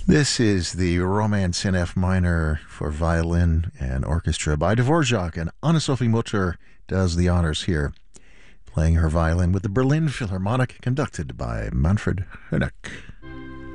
This is the Romance in F minor for violin and orchestra by Dvorak, and Anna-Sophie Mutter does the honors here, playing her violin with the Berlin Philharmonic, conducted by Manfred Honeck.